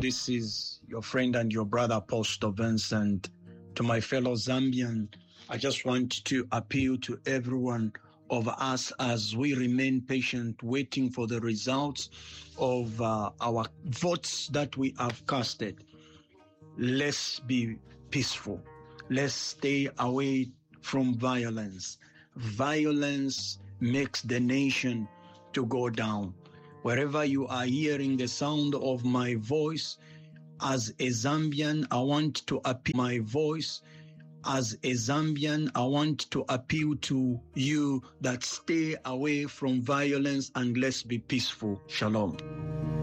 This is your friend and your brother, Apostle Vincent. To my fellow Zambian, I just want to appeal to everyone of us as we remain patient, waiting for the results of our votes that we have casted. Let's be peaceful. Let's stay away from violence. Violence makes the nation to go down. Wherever you are hearing the sound of my voice, as a Zambian, I want to appeal my voice. As a Zambian, I want to appeal to you that stay away from violence and let's be peaceful. Shalom.